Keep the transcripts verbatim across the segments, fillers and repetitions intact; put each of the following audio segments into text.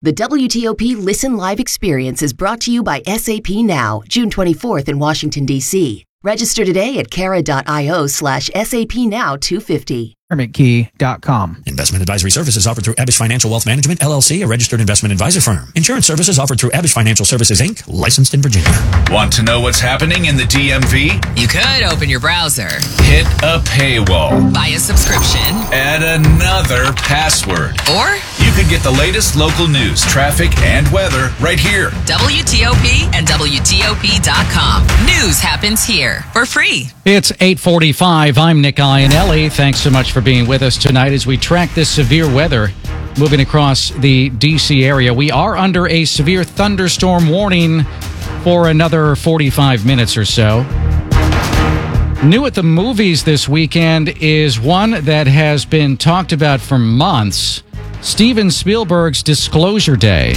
The W T O P Listen Live experience is brought to you by S A P Now, June twenty-fourth in Washington, D C Register today at cara.io slash SAP Now 250. Key dot com. Investment advisory services offered through Abish Financial Wealth Management, L L C, a registered investment advisor firm. Insurance services offered through Abish Financial Services, Incorporated, licensed in Virginia. Want to know what's happening in the D M V? You could open your browser, hit a paywall, buy a subscription, add another password, or you could get the latest local news, traffic, and weather right here. W T O P and W T O P dot com. News happens here for free. It's eight forty-five. I'm Nick Iannelli. Thanks so much for being with us tonight as we track this severe weather moving across the D C area. We are under a severe thunderstorm warning for another forty-five minutes or so. New at the movies this weekend is one that has been talked about for months. Steven Spielberg's Disclosure Day.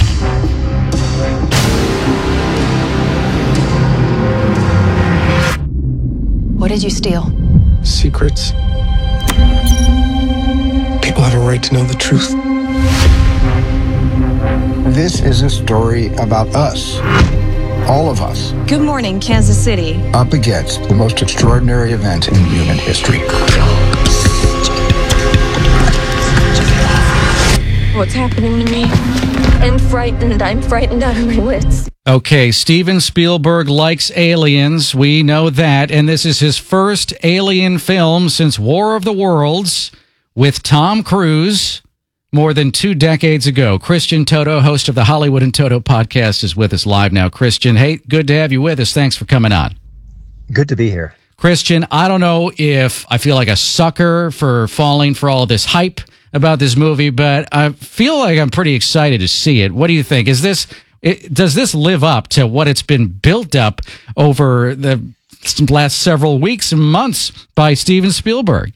What did you steal? Secrets. People have a right to know the truth. This is a story about us. All of us. Good morning, Kansas City. Up against the most extraordinary event in human history. What's happening to me? I'm frightened. I'm frightened out of my wits. Okay, Steven Spielberg likes aliens. We know that. And this is his first alien film since War of the Worlds with Tom Cruise more than two decades ago. Christian Toto, host of the Hollywood and Toto podcast, is with us live now. Christian, hey, good to have you with us. Thanks for coming on. Good to be here. Christian, I don't know if I feel like a sucker for falling for all this hype about this movie, but I feel like I'm pretty excited to see it. What do you think? Is this it, does this live up to what it's been built up over the last several weeks and months by Steven Spielberg?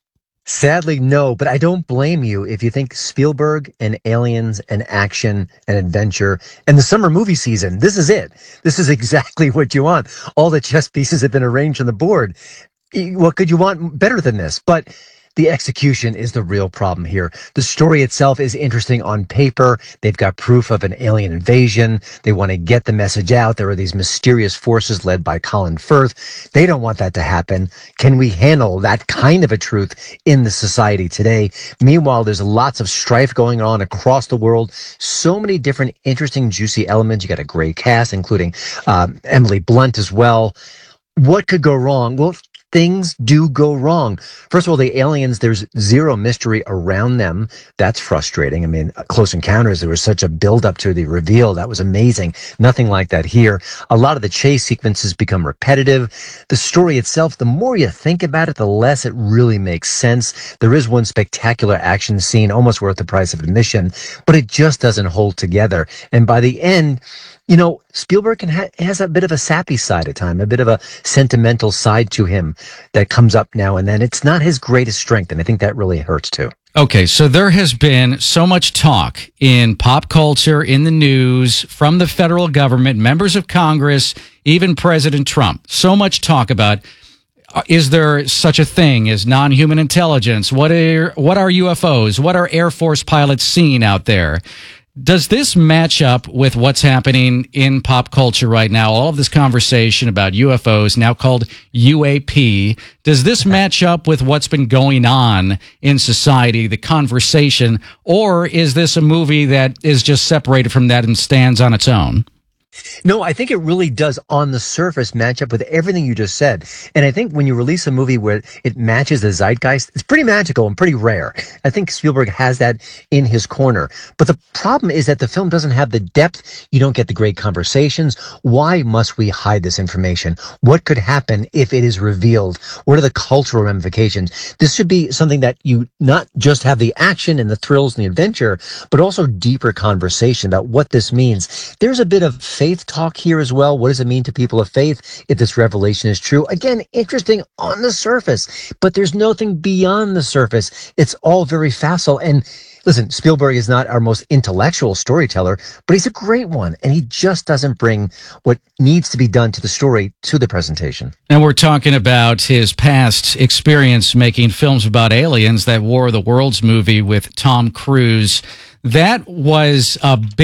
Sadly, no, but I don't blame you if you think Spielberg and aliens and action and adventure and the summer movie season, this is it. This is exactly what you want. All the chess pieces have been arranged on the board. What could you want better than this? But the execution is the real problem here. The story itself is interesting on paper. They've got proof of an alien invasion. They want to get the message out. There are these mysterious forces led by Colin Firth. They don't want that to happen. Can we handle that kind of a truth in the society today? Meanwhile, there's lots of strife going on across the world. So many different interesting, juicy elements. You got a great cast, including um, Emily Blunt as well. What could go wrong? Well, things do go wrong. First of all, the aliens, there's zero mystery around them. That's frustrating. I mean, Close Encounters, there was such a build-up to the reveal. That was amazing. Nothing like that here. A lot of the chase sequences become repetitive. The story itself, the more you think about it, the less it really makes sense. There is one spectacular action scene, almost worth the price of admission, but it just doesn't hold together. And by the end, you know, Spielberg can ha- has a bit of a sappy side at time, a bit of a sentimental side to him that comes up now and then. It's not his greatest strength, and I think that really hurts too. Okay, so there has been so much talk in pop culture, in the news, from the federal government, members of Congress, even President Trump. So much talk about, uh, is there such a thing as non-human intelligence? What are, what are U F Os? What are Air Force pilots seeing out there? Does this match up with what's happening in pop culture right now? All of this conversation about U F Os, now called U A P, does this match up with what's been going on in society, the conversation, or is this a movie that is just separated from that and stands on its own? No, I think it really does on the surface match up with everything you just said. And I think when you release a movie where it matches the zeitgeist, it's pretty magical and pretty rare. I think Spielberg has that in his corner. But the problem is that the film doesn't have the depth. You don't get the great conversations. Why must we hide this information? What could happen if it is revealed? What are the cultural ramifications? This should be something that you not just have the action and the thrills and the adventure, but also deeper conversation about what this means. There's a bit of faith talk here as well. What does it mean to people of faith if this revelation is true? Again, interesting on the surface, but there's nothing beyond the surface. It's all very facile. And listen, Spielberg is not our most intellectual storyteller, but he's a great one. And he just doesn't bring what needs to be done to the story to the presentation. And we're talking about his past experience making films about aliens, that War of the Worlds movie with Tom Cruise. That was a big